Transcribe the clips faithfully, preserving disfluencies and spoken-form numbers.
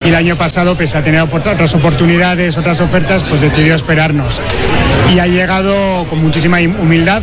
el año pasado, pese a tener otras oportunidades, otras ofertas, pues decidió esperarnos. Y ha llegado con muchísima humildad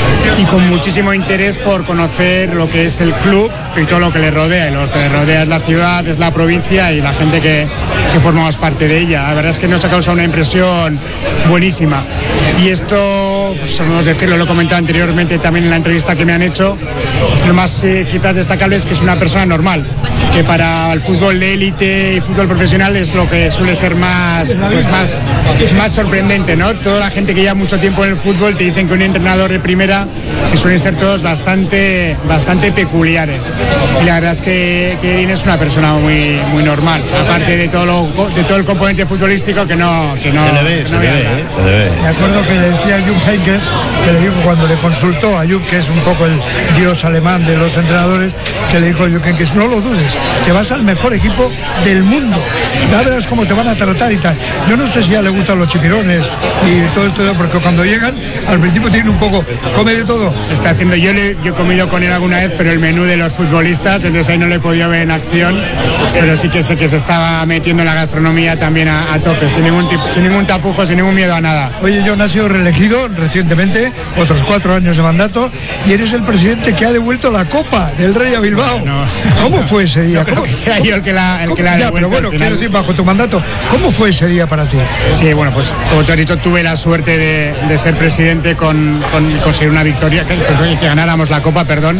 y con muchísimo interés por conocer lo que es el club y todo lo que le rodea. Y lo que le rodea es la ciudad, es la provincia y la gente que, que formamos parte de ella. La verdad es que nos ha causado una impresión buenísima. Y esto, pues, vamos a decirlo, lo he comentado anteriormente también en la entrevista que me han hecho, lo más eh, quizás destacable es que es una persona normal, que para el fútbol de élite y fútbol profesional es lo que suele ser más, pues más, más sorprendente, ¿no? Toda la gente que lleva mucho tiempo en el fútbol te dicen que un entrenador de primera, que suelen ser todos bastante, bastante peculiares. Y la verdad es que, que Edin es una persona muy, muy normal, aparte de todo, lo, de todo el componente futbolístico que no... Que no se le ve, que se no le ve, eh, se le ve. Me acuerdo que le decía a Jupp Heynckes, que le dijo cuando le consultó a Jupp, que es un poco el dios alemán de los entrenadores, que le dijo a Jupp Heynckes, no lo dudes, que vas al mejor equipo del mundo, ya verás cómo te van a tratar y tal. Yo no sé si ya le gustan los chipirones y todo esto, porque cuando llegan, al principio tienen un poco, come de todo. Está haciendo, yo, le, yo he comido con él alguna vez, pero el menú de los futbolistas, entonces ahí no le he podido ver en acción, pero sí que sé que se estaba metiendo en la gastronomía también a, a tope, sin ningún, tipo, sin ningún tapujo, sin ningún miedo a nada. Oye, John, has sido reelegido recientemente, otros cuatro años de mandato, y eres el presidente que ha devuelto la Copa del Rey a Bilbao. No, ¿Cómo fue ese día? No creo que sea yo el que la, el que la ha ya, devuelto. pero bueno, quiero decir, bajo tu mandato, ¿cómo fue ese día para ti? Sí, bueno, pues como tú has dicho, tuve la suerte de, de ser presidente con, con conseguir una victoria, que, que ganáramos la Copa, perdón.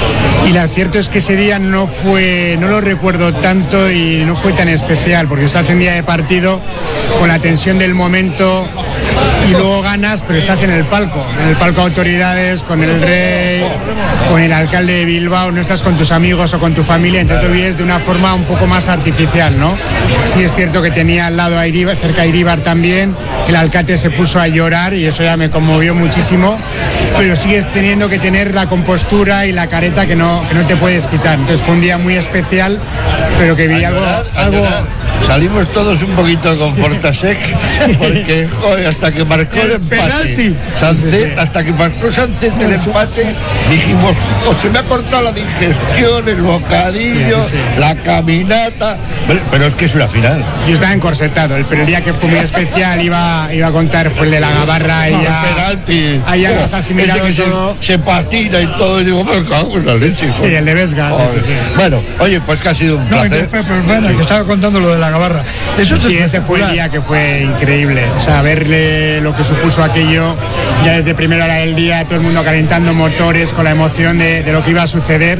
Y lo cierto es que ese día no fue, no lo recuerdo tanto y no fue tan especial, porque estás en día de partido con la tensión del momento y luego ganas, pero estás en el palco, en el palco de autoridades, con el rey, con el alcalde de Bilbao, no estás con tus amigos o con tu familia, entonces lo vives de una forma un poco más artificial, ¿no? Sí es cierto que tenía al lado a Iríbar, cerca a Iríbar también, el alcalde se puso a llorar y eso ya me conmovió muchísimo, pero sigues teniendo que tener la compostura y la careta que no, que no te puedes quitar. Entonces fue un día muy especial, pero que vi algo... algo Salimos todos un poquito con Fortasec, porque joder, hasta que marcó el, el empate, Sánchez, sí, sí, sí. hasta que marcó Sánchez el empate, dijimos, oh, se me ha cortado la digestión, el bocadillo, sí, sí, sí. la caminata, pero, pero es que es una final. Yo estaba encorsetado, el, pero el día que fue muy especial iba, iba a contar fue el de la Gabarra y no, ya... El penalti. Ahí ya nos asimilado todo. Se, se patina y todo, y digo, me cago en la leche. Sí, el de Vesga, sí, sí, sí. Bueno, oye, pues que ha sido un no, placer. Pero, pero, bueno, que estaba contando lo de la Gabarra. Eso sí, ese fue el día que fue increíble. O sea, verle lo que supuso aquello, ya desde primera hora del día, todo el mundo calentando motores con la emoción de, de lo que iba a suceder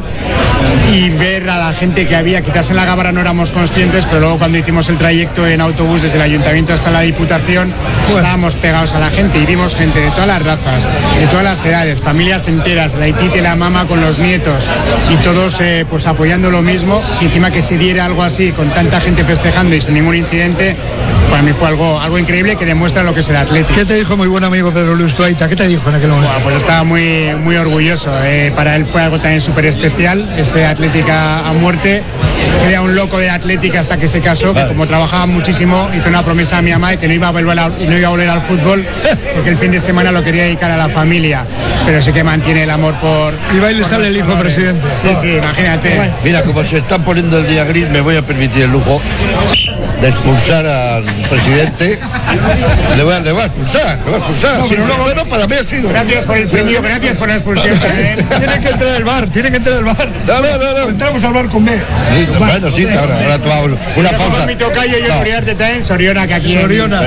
y ver a la gente que había, quizás en la Gabarra no éramos conscientes, pero luego cuando hicimos el trayecto en autobús desde el ayuntamiento hasta la Diputación, bueno, estábamos pegados a la gente y vimos gente de todas las razas, de todas las edades, familias enteras, la tita y la mamá con los nietos y todos eh, pues apoyando lo mismo, y encima que se diera algo así con tanta gente festejando y sin ningún incidente, para mí fue algo, algo increíble que demuestra lo que es el Athletic. ¿Qué te dijo mi buen amigo Pedro Luis Tuaita? ¿Qué te dijo en aquel momento? Bueno, pues estaba muy, muy orgulloso. Eh, para él fue algo también súper especial, ese Athletic a, a muerte. Era un loco de Athletic hasta que se casó, que como trabajaba muchísimo, hizo una promesa a mi mamá de que no iba a volver, a, no iba a volver al fútbol, porque el fin de semana lo quería dedicar a la familia. Pero sí que mantiene el amor por... Y va y le sale el hijo colores. Presidente. Sí, sí, imagínate. Mira, como se está poniendo el día gris, me voy a permitir el lujo de expulsar al presidente. Le voy a, le voy a expulsar, le voy a expulsar. No, sí, pero no, no, bueno, para mí ha sido. Gracias por el premio, gracias por la expulsión también. Tiene que entrar el bar, tiene que entrar el bar. No, no, no, no. Entramos al bar con B. Sí, no, bueno, sí, ahora, ahora tomamos una pausa. Mi tocayo, yo Uriarte también, Soriona, que aquí. Soriona.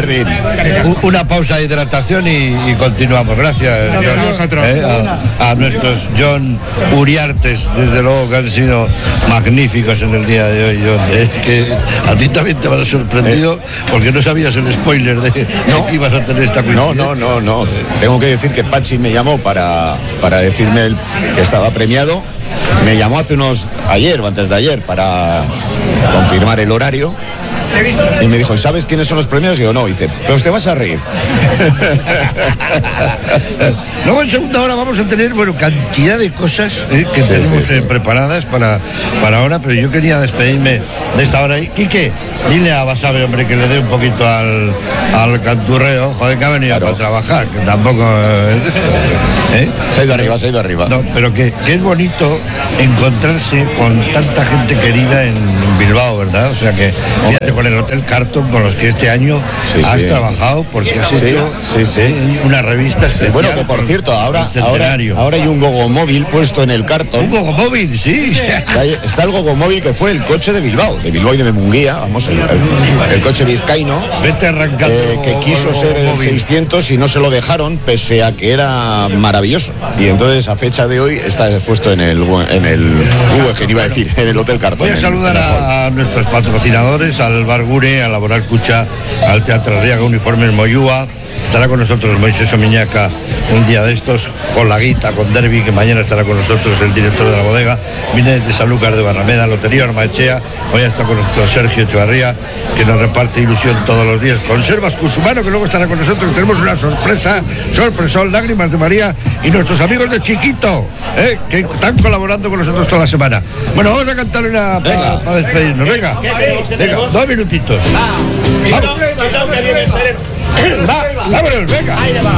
Una pausa de hidratación y, y continuamos. Gracias, Gracias John, a vosotros. Eh, a, a nuestros John Uriartes, desde luego que han sido magníficos en el día de hoy, John. Es que a ti también te van a sorprendido eh. porque no sabías el spoiler de no. que ibas a tener esta coincidencia. No, no, no, no. Tengo que decir que Pachi me llamó para, para decirme el, que estaba premiado. Me llamó hace unos, ayer o antes de ayer, para confirmar el horario. Y me dijo, ¿sabes quiénes son los premios? Y yo, no, y dice, pero te vas a reír. Luego en segunda hora vamos a tener, bueno, cantidad de cosas eh, que sí, tenemos sí, sí. Eh, preparadas para, para ahora, pero yo quería despedirme de esta hora. Quique, dile a Basabe, hombre, que le dé un poquito al, al canturreo, joder, que ha venido claro. para trabajar, que tampoco... ¿eh? Se ha ido arriba, se ha ido arriba. No, pero que, que es bonito encontrarse con tanta gente querida en Bilbao, ¿verdad? O sea que, fíjate, con el Hotel Carton, con los que este año Sí, has sí. trabajado, porque has Sí, hecho sí, sí. eh, una revista especial. Bueno, que por cierto, ahora, el ahora, centenario. ahora hay un gogo móvil puesto en el cartón. Un gogomóvil, sí. Está, está el gogo móvil que fue el coche de Bilbao, de Bilbao y de Munguía, vamos, el, el- el coche vizcaíno, Vete arrancando. eh, que quiso el ser el gogomóvil. seiscientos y no se lo dejaron, pese a que era maravilloso. Y entonces, a fecha de hoy, está expuesto en el, en el Guggenheim, iba a decir, en el Hotel Cartón. Voy a en- saludar en el hall. a, a nuestros patrocinadores, al Bar Gure, a Laboral Cucha, al Teatro Arriaga, Uniformes Moyúa. Estará con nosotros Moisés Omiñaca un día de estos, con la guita, con Derby, que mañana estará con nosotros el director de la bodega, viene de Sanlúcar de Barrameda, Lotería Armaechea. Hoy está con nosotros Sergio Echevarría, que nos reparte ilusión todos los días. Conservas Cusumano, que luego estará con nosotros. Tenemos una sorpresa, sorpresón, Lágrimas de María y nuestros amigos de Chiquito, ¿eh? que están colaborando con nosotros toda la semana. Bueno, vamos a cantar una para pa despedirnos. Venga, venga, dos minutitos. Vamos. Va, vámonos, venga.